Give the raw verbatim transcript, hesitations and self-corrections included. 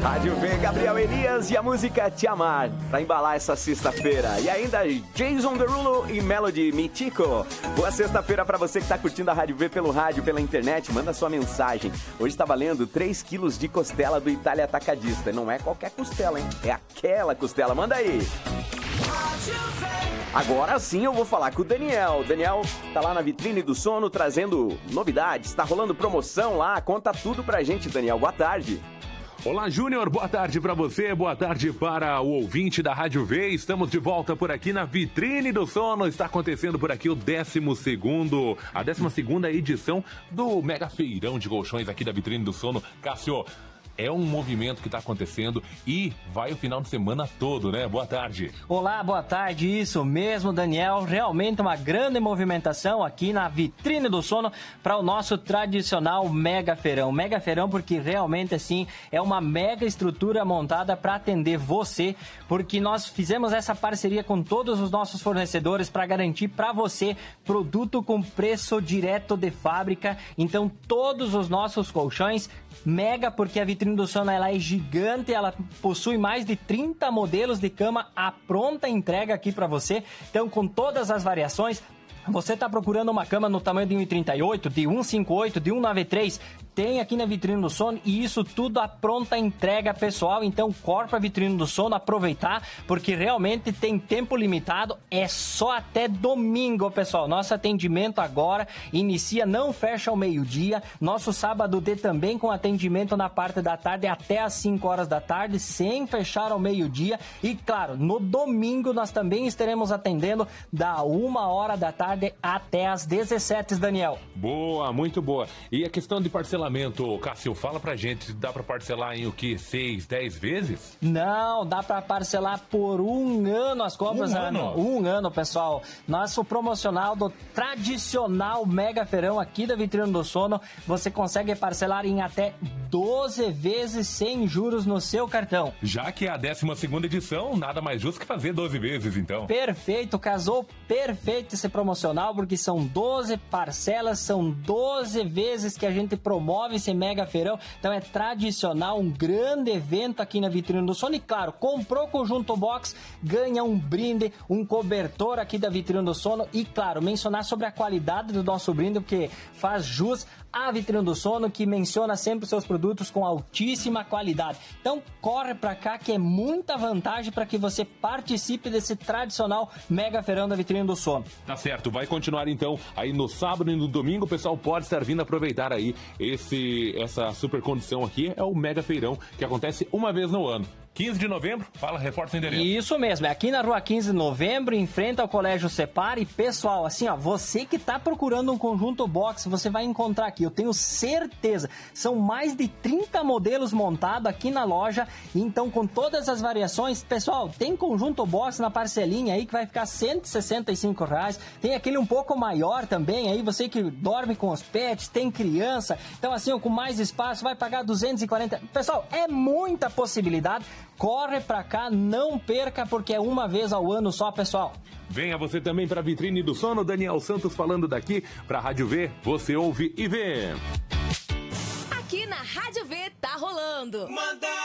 Rádio V, Gabriel Elias e a música Te Amar, pra embalar essa sexta-feira. E ainda Jason Derulo e Melody Mitico. Boa sexta-feira pra você que tá curtindo a Rádio V pelo rádio, pela internet, manda sua mensagem. Hoje tá valendo três quilos de costela do Itália Atacadista. Não é qualquer costela, hein? É aquela costela. Manda aí. Agora sim eu vou falar com o Daniel. O Daniel tá lá na Vitrine do Sono trazendo novidades. Tá rolando promoção lá. Conta tudo pra gente, Daniel. Boa tarde. Olá, Júnior, boa tarde para você, boa tarde para o ouvinte da Rádio V. Estamos de volta por aqui na Vitrine do Sono. Está acontecendo por aqui o décimo segundo, a décima segunda edição do Mega Feirão de Colchões aqui da Vitrine do Sono. Cássio, é um movimento que está acontecendo e vai o final de semana todo, né? Boa tarde. Olá, boa tarde. Isso mesmo, Daniel. Realmente uma grande movimentação aqui na Vitrine do Sono para o nosso tradicional Mega Feirão. Mega Feirão porque realmente, assim, é uma mega estrutura montada para atender você, porque nós fizemos essa parceria com todos os nossos fornecedores para garantir para você produto com preço direto de fábrica. Então, todos os nossos colchões mega, porque a Vitrine do Sono ela é gigante, ela possui mais de trinta modelos de cama à pronta entrega aqui para você. Então, com todas as variações, você está procurando uma cama no tamanho de um e trinta e oito, de um e cinquenta e oito, de um e noventa e três, tem aqui na Vitrine do Sono e isso tudo à pronta entrega, pessoal. Então, corre para a Vitrine do Sono aproveitar, porque realmente tem tempo limitado, é só até domingo, pessoal. Nosso atendimento agora inicia, não fecha ao meio-dia. Nosso sábado D também com atendimento na parte da tarde até às cinco horas da tarde, sem fechar ao meio-dia. E, claro, no domingo nós também estaremos atendendo da uma hora da tarde até às dezessete, Daniel. Boa, muito boa. E a questão de parcelamento, Cássio, fala pra gente, dá pra parcelar em o que? seis, dez vezes? Não, dá pra parcelar por um ano as compras. Um ano? Um ano, pessoal. Nosso promocional do tradicional Mega Feirão aqui da Vitrine do Sono, você consegue parcelar em até doze vezes sem juros no seu cartão. Já que é a décima segunda edição, nada mais justo que fazer doze vezes, então. Perfeito, casou perfeito esse promocional, porque são doze parcelas, são doze vezes que a gente promove esse Mega Feirão. Então é tradicional, um grande evento aqui na Vitrine do Sono. E claro, comprou o Conjunto Box, ganha um brinde, um cobertor aqui da Vitrine do Sono. E claro, mencionar sobre a qualidade do nosso brinde, porque faz jus à Vitrine do Sono, que menciona sempre os seus produtos com altíssima qualidade. Então corre pra cá, que é muita vantagem para que você participe desse tradicional Mega Feirão da Vitrine do Sono. Tá certo, vai continuar então aí no sábado e no domingo. O pessoal pode estar vindo aproveitar aí esse, essa super condição aqui. É o Mega Feirão, que acontece uma vez no ano. quinze de novembro, fala, reforça o endereço. Isso mesmo, é aqui na rua quinze de novembro, em frente ao Colégio Separ. E pessoal, assim ó, você que tá procurando um conjunto box, você vai encontrar aqui, eu tenho certeza. São mais de trinta modelos montados aqui na loja, então com todas as variações. Pessoal, tem conjunto box na parcelinha aí que vai ficar cento e sessenta e cinco reais. Tem aquele um pouco maior também, aí você que dorme com os pets, tem criança, então assim, ó, com mais espaço, vai pagar duzentos e quarenta. Pessoal, é muita possibilidade. Corre pra cá, não perca, porque é uma vez ao ano só, pessoal. Venha você também para a Vitrine do Sono. Daniel Santos falando daqui para a Rádio V. Você ouve e vê. Aqui na Rádio V tá rolando. Manda!